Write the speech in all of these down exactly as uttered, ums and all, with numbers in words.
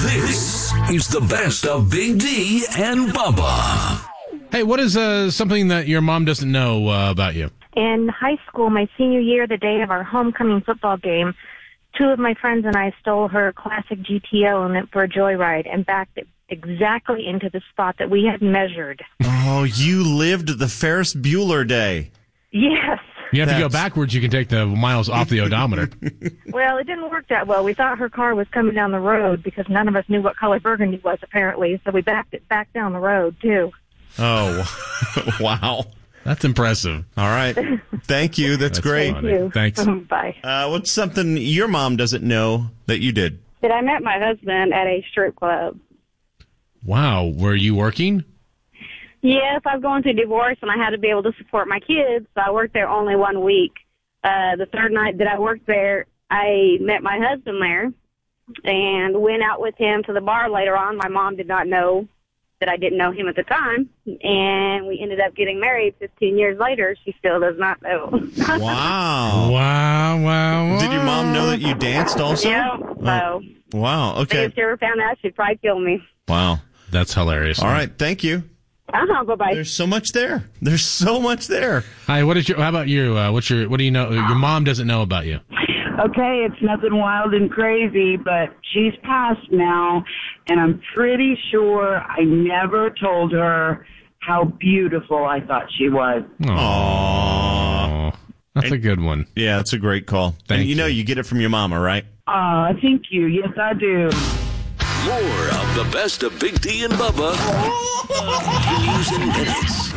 This is the best of Big D and Bubba. Hey, what is uh, something that your mom doesn't know uh, about you? In high school, my senior year, the day of our homecoming football game, two of my friends and I stole her classic G T O and went for a joyride and backed it exactly into the spot that we had measured. Oh, you lived the Ferris Bueller day. Yes. You have That's... to go backwards. You can take the miles off the odometer. Well, it didn't work that well. We thought her car was coming down the road because none of us knew what color burgundy was, apparently. So we backed it back down the road, too. Oh, wow. That's impressive. All right. Thank you. That's, That's great. Thank you. Thanks. Bye. Uh, what's something your mom doesn't know that you did? That I met my husband at a strip club. Wow. Were you working? Yes, I was going through divorce, and I had to be able to support my kids, so I worked there only one week. Uh, the third night that I worked there, I met my husband there and went out with him to the bar later on. My mom did not know that I didn't know him at the time, and we ended up getting married fifteen years later. She still does not know. Wow. Wow, wow, wow. Did your mom know that you danced also? Yeah, so. Oh, wow, okay. If she ever found out, she'd probably kill me. Wow. That's hilarious. All right, thank you. Uh-huh, bye-bye. There's so much there. There's so much there. Hi, what is your, how about you? Uh, what's your, what do you know, your mom doesn't know about you? Okay, it's nothing wild and crazy, but she's passed now, and I'm pretty sure I never told her how beautiful I thought she was. Aww. That's And, a good one. Yeah, that's a great call. Thank and you know you. you get it from your mama, right? Aw, thank you. Yes, I do. More of the best of Big D and Bubba. News and minutes.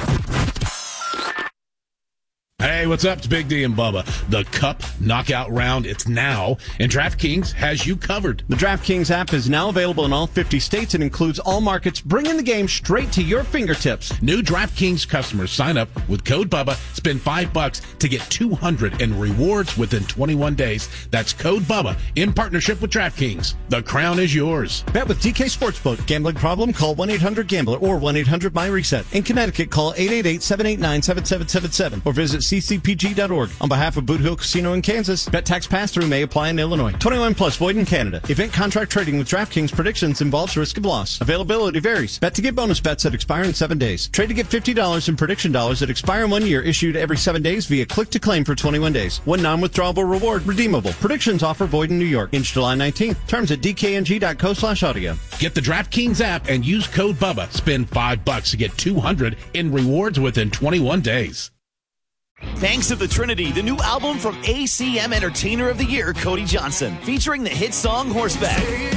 Hey, what's up? It's Big D and Bubba. The Cup Knockout Round, it's now, and DraftKings has you covered. The DraftKings app is now available in all fifty states and includes all markets, bringing the game straight to your fingertips. New DraftKings customers sign up with code BUBBA, spend five bucks to get two hundred in rewards within twenty-one days. That's code BUBBA in partnership with DraftKings. The crown is yours. Bet with D K Sportsbook. Gambling problem? Call one eight hundred gambler or one eight hundred my reset. In Connecticut, call eight eight eight, seven eight nine, seven seven seven seven or visit c c p g dot org. On behalf of Boot Hill Casino in Kansas, bet tax pass-through may apply in Illinois. twenty-one plus void in Canada. Event contract trading with DraftKings predictions involves risk of loss. Availability varies. Bet to get bonus bets that expire in seven days. Trade to get fifty dollars in prediction dollars that expire in one year, issued every seven days via click to claim for twenty-one days. One non-withdrawable reward redeemable. Predictions offer void in New York. Ends July nineteenth. Terms at d k n g dot co slash audio. Get the DraftKings app and use code BUBBA. Spend five bucks to get two hundred in rewards within twenty-one days. Banks of the Trinity, the new album from A C M Entertainer of the Year, Cody Johnson, featuring the hit song Horseback.